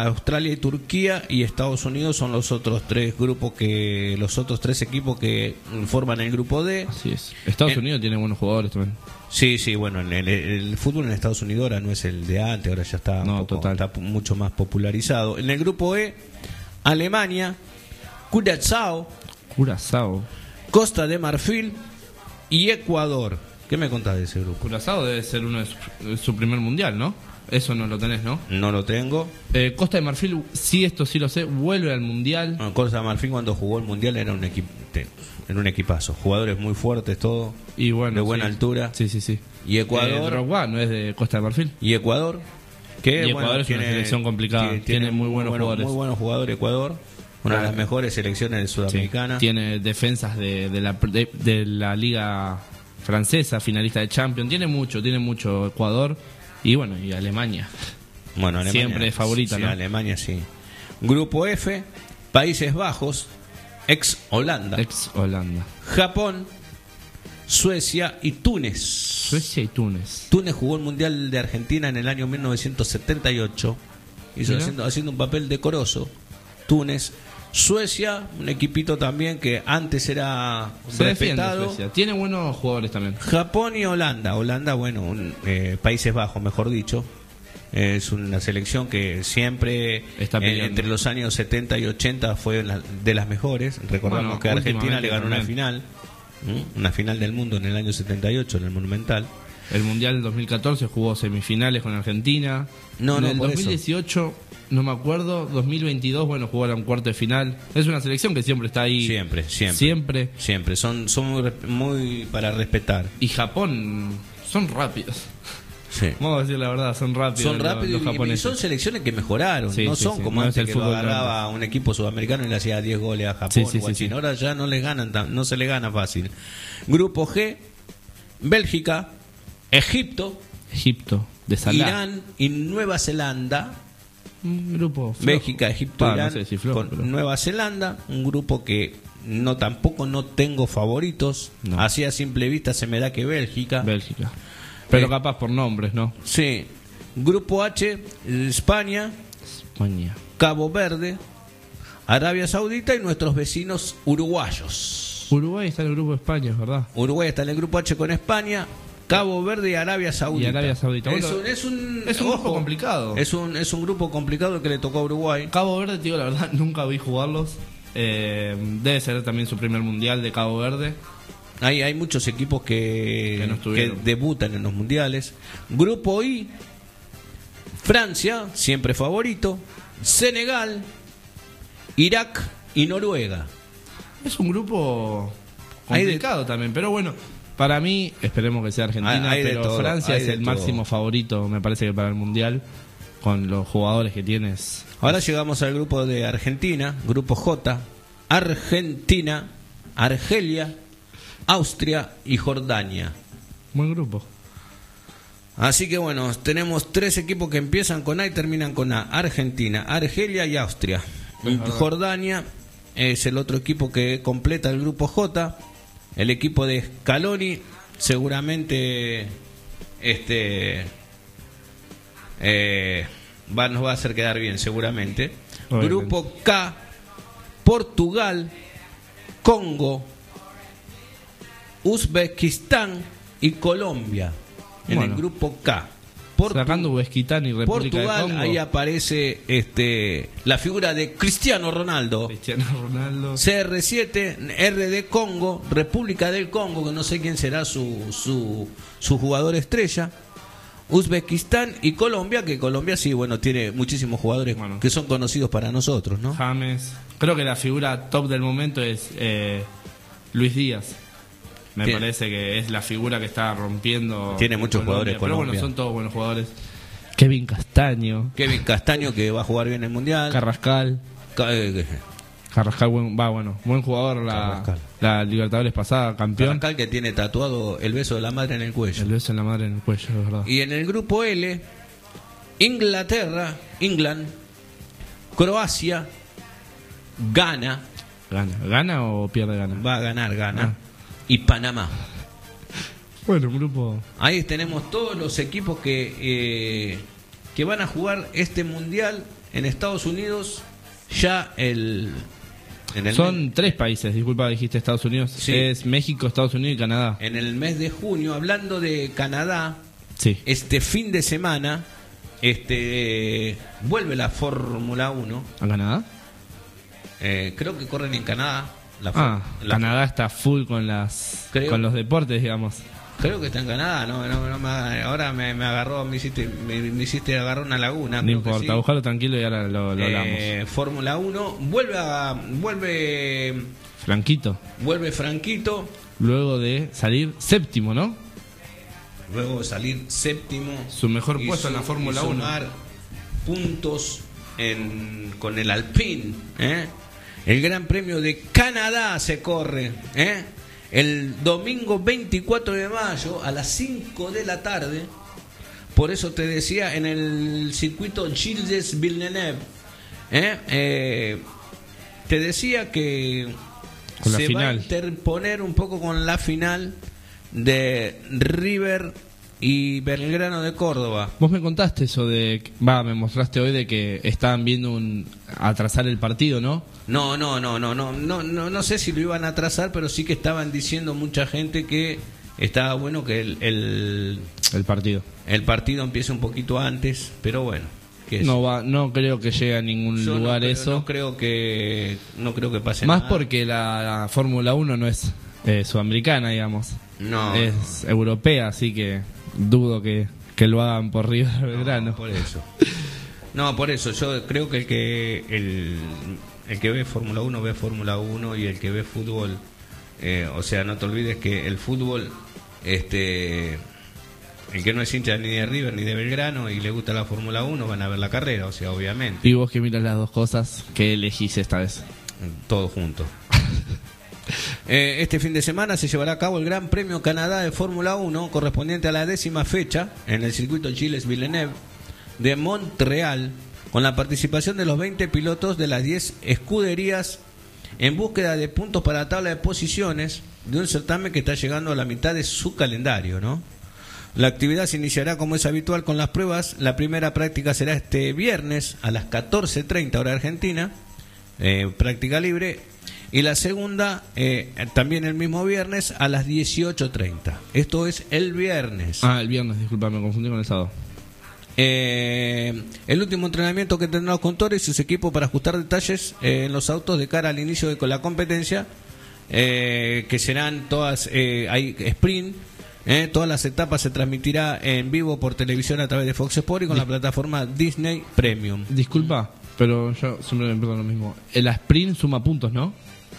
Australia y Turquía, y Estados Unidos son los otros tres equipos que forman el grupo D. Así es. Estados Unidos tiene buenos jugadores también. Sí, bueno, el fútbol en Estados Unidos ahora no es el de antes, ahora ya está, está mucho más popularizado. En el grupo E, Alemania, Curazao, Costa de Marfil y Ecuador. ¿Qué me contás de ese grupo? Curazao debe ser uno de su primer mundial, ¿no? Eso no lo tenés, ¿no? No lo tengo. Costa de Marfil, sí, esto sí lo sé, vuelve al mundial. No, Costa de Marfil cuando jugó el mundial era un equipazo. Jugadores muy fuertes, todo. Y bueno, de buena altura. Sí. Y Ecuador. Drogba no es de Costa de Marfil. Y Ecuador. Que Ecuador es una selección complicada. Tiene muy buenos jugadores. Muy buenos jugadores Ecuador. Una de las mejores selecciones sudamericanas. Sí. Tiene defensas de la liga francesa, finalista de Champions. Tiene mucho Ecuador. Y bueno, y Alemania. Bueno, Alemania siempre es favorita, sí, ¿no? Alemania sí. Grupo F, Países Bajos, ex Holanda. Japón, Suecia y Túnez. Túnez jugó el Mundial de Argentina en el año 1978. Haciendo un papel decoroso. Túnez. Suecia, un equipito también que antes era respetado. Suecia. Tiene buenos jugadores también. Japón y Holanda. Holanda, bueno, Países Bajos, mejor dicho. Es una selección que siempre, entre los años 70 y 80, fue de las mejores. Recordamos que Argentina le ganó una final del mundo en el año 78, en el Monumental. El Mundial del 2014 jugó semifinales con Argentina. En el 2018... no me acuerdo, 2022, bueno, jugaron un cuarto de final. Es una selección que siempre está ahí. Siempre. Son muy para respetar. Y Japón, son rápidos. Sí. Vamos a decir la verdad, son rápidos. Los japoneses. Y son selecciones que mejoraron. No son como antes que lo agarraba un equipo sudamericano y le hacía 10 goles a Japón o a China. Ahora ya no se le gana fácil. Grupo G, Bélgica, Egipto, de Salah, Irán y Nueva Zelanda. Un grupo flojo. Bélgica, Egipto, Irán, Nueva Zelanda, un grupo que tampoco no tengo favoritos. Así a simple vista se me da que Bélgica. Pero capaz por nombres, ¿no? Sí. Grupo H, España, Cabo Verde, Arabia Saudita y nuestros vecinos uruguayos. Uruguay está en el grupo de España, ¿verdad? Uruguay está en el grupo H con España, Cabo Verde y Arabia Saudita. Es un grupo complicado. Es un grupo complicado el que le tocó a Uruguay. Cabo Verde, te digo la verdad, nunca vi jugarlos. Debe ser también su primer mundial de Cabo Verde. Hay muchos equipos que debutan en los mundiales. Grupo I, Francia, siempre favorito, Senegal, Irak y Noruega. Es un grupo complicado también, pero bueno. Para mí, esperemos que sea Argentina, pero Francia es el máximo favorito, me parece que para el Mundial, con los jugadores que tienes. Ahora llegamos al grupo de Argentina, grupo J, Argentina, Argelia, Austria y Jordania. Buen grupo. Así que bueno, tenemos 3 equipos que empiezan con A y terminan con A. Argentina, Argelia y Austria. Jordania es el otro equipo que completa el grupo J. El equipo de Scaloni seguramente nos va a hacer quedar bien, seguramente. Obviamente. Grupo K, Portugal, Congo, Uzbekistán y Colombia. En el grupo K. Sacando Uzbekistán y República Portugal, de Congo. ahí aparece la figura de Cristiano Ronaldo. CR7, RD Congo, República del Congo, que no sé quién será su jugador estrella. Uzbekistán y Colombia, que Colombia sí, bueno, tiene muchísimos jugadores que son conocidos para nosotros, ¿no? James. Creo que la figura top del momento es Luis Díaz. Me parece que es la figura que está rompiendo. Tiene muchos jugadores Colombia. Pero bueno, son todos buenos jugadores. Kevin Castaño, que va a jugar bien el Mundial. Carrascal, buen jugador. La Libertadores pasada, campeón. Carrascal, que tiene tatuado el beso de la madre en el cuello. El beso de la madre en el cuello, es verdad. Y en el grupo L, Inglaterra, England, Croacia, Ghana. ¿Gana o pierde Ghana? Va a ganar Ghana. Y Panamá. Bueno, un grupo. Ahí tenemos todos los equipos que van a jugar este mundial en Estados Unidos ya son 3 países, disculpa, dijiste Estados Unidos. Sí. Es México, Estados Unidos y Canadá. En el mes de junio, hablando de Canadá, sí. Este fin de semana vuelve la Fórmula 1. ¿A Canadá? Creo que corren en Canadá. Canadá está full con los deportes, digamos. Creo que está en Canadá, ahora me agarró, me hiciste agarrar una laguna. No importa, sí. Búscalo tranquilo y ahora lo hablamos. Fórmula 1, vuelve Franquito. Vuelve Franquito. Luego de salir séptimo, ¿no? Luego de salir séptimo. Su mejor puesto en la Fórmula 1. Sumar puntos con el Alpine. El Gran Premio de Canadá se corre. El domingo 24 de mayo a las 5 de la tarde. Por eso te decía, en el circuito Gilles Villeneuve. Te decía que con se va a interponer un poco con la final de River y Belgrano de Córdoba. Vos me contaste eso me mostraste hoy de que estaban viendo atrasar el partido, ¿no? No sé si lo iban a atrasar, pero sí que estaban diciendo mucha gente que estaba bueno que el partido empiece un poquito antes, pero bueno. No creo que llegue a ningún lugar eso. No creo que pase más nada. Porque la Fórmula 1 no es sudamericana, digamos. No. Es europea, así que dudo que lo hagan por River Belgrano. Por eso. Yo creo que el que ve Fórmula 1 ve Fórmula 1 y el que ve fútbol, o sea, no te olvides que el fútbol, el que no es hincha ni de River ni de Belgrano y le gusta la Fórmula 1 van a ver la carrera, o sea, obviamente. Y vos que miras las dos cosas, ¿qué elegís esta vez? Todo junto. Este fin de semana se llevará a cabo el Gran Premio Canadá de Fórmula 1, correspondiente a la 10ª fecha en el circuito Gilles Villeneuve de Montreal, con la participación de los 20 pilotos de las 10 escuderías en búsqueda de puntos para la tabla de posiciones de un certamen que está llegando a la mitad de su calendario, ¿no? La actividad se iniciará como es habitual con las pruebas. La primera práctica será este viernes a las 14:30 hora argentina, práctica libre, y la segunda también el mismo viernes a las 18:30. Esto es el viernes. El viernes, disculpa, me confundí con el sábado. El último entrenamiento que tendrán los conductores y sus equipos para ajustar detalles en los autos de cara al inicio de la competencia, que serán todas hay sprint. Todas las etapas se transmitirá en vivo por televisión a través de Fox Sports y con la plataforma Disney Premium. Disculpa, pero yo siempre me pregunto lo mismo. El sprint suma puntos, ¿no?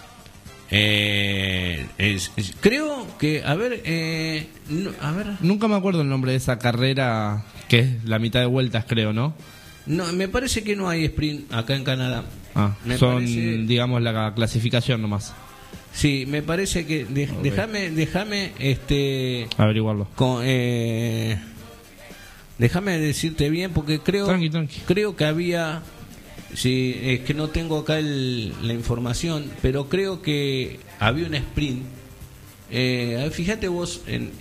Creo que, a ver. Nunca me acuerdo el nombre de esa carrera, que es la mitad de vueltas, creo, ¿no? No, me parece que no hay sprint acá en Canadá. Digamos, la clasificación nomás. Sí, me parece que déjame averiguarlo. Déjame decirte bien porque creo que había, sí, es que no tengo acá la información, pero creo que había un sprint. Fíjate vos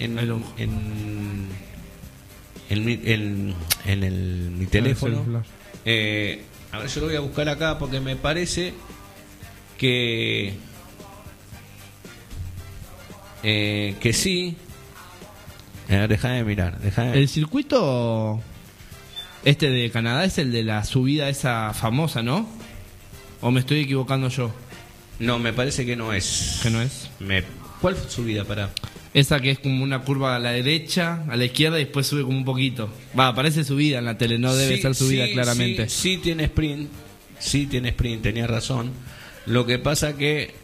en mi teléfono. A ver, yo lo voy a buscar acá porque me parece que sí. Déjame mirar. El circuito de Canadá es el de la subida esa famosa, ¿no? ¿O me estoy equivocando yo? No, me parece que no es. ¿Que no es? ¿Cuál subida para? Esa que es como una curva a la derecha, a la izquierda y después sube como un poquito. Parece subida en la tele, no debe ser subida claramente. Sí tiene sprint, tenías razón. Lo que pasa que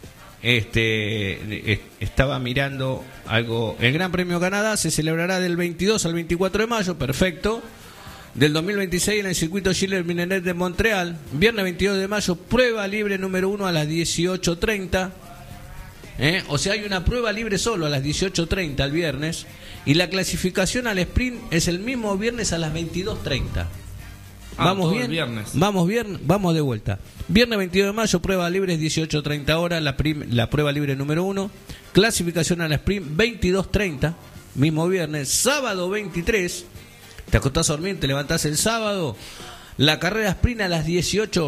estaba mirando algo. El Gran Premio Canadá se celebrará del 22 al 24 de mayo, perfecto, del 2026 en el circuito Gilles Villeneuve de Montreal. Viernes 22 de mayo, prueba libre número 1 a las 18:30. O sea, hay una prueba libre solo a las 18:30 el viernes, y la clasificación al sprint es el mismo viernes a las 22:30. ¿Vamos bien? Vamos de vuelta. Viernes 22 de mayo, prueba libre, 18:30 horas, la prueba libre número 1. Clasificación al sprint, 22:30, mismo viernes. Sábado 23, te acostás a dormir, te levantás el sábado, La carrera sprint a las 18